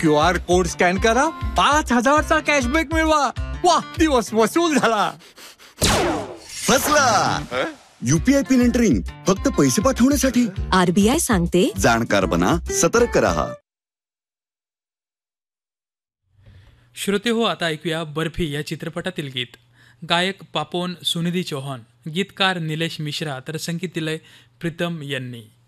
QR code scan करा, 5,000चा cashback मिळवा. वा, दिवस वसूल झाला. फसला. UPI पिन एंटरिंग फक्त पैसे पाठवण्यासाठी. RBI सांगते, जाणकार बना, सतर्क रहा. श्रोते हो, आता ऐकूया बर्फी या चित्रपटातील गीत. गायक पापोन सुनिधी चौहान, गीतकार निलेश मिश्रा, तर संगीत दिलंय प्रीतम यांनी.